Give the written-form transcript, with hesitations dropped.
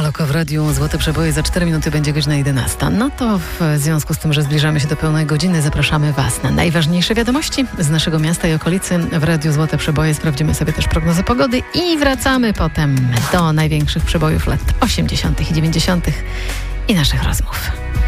Oko w radiu Złote Przeboje. Za 4 minuty będzie godzina 11. No to w związku z tym, że zbliżamy się do pełnej godziny, zapraszamy Was na najważniejsze wiadomości z naszego miasta i okolicy. W radiu Złote Przeboje sprawdzimy sobie też prognozę pogody i wracamy potem do największych przebojów lat 80. i 90. i naszych rozmów.